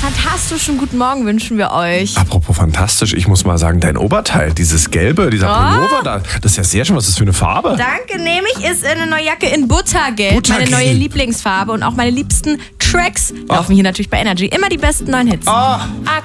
fantastischen guten Morgen wünschen wir euch. Apropos fantastisch, ich muss mal sagen, dein Oberteil, dieses Gelbe, dieser Pullover da, das ist ja sehr schön. Was ist das für eine Farbe? Danke, nehme ich. Ist eine neue Jacke in Buttergelb. Buttergelb. Meine neue Lieblingsfarbe und auch meine liebsten Tracks laufen hier natürlich bei Energy. Immer die besten neuen Hits. Ah. AK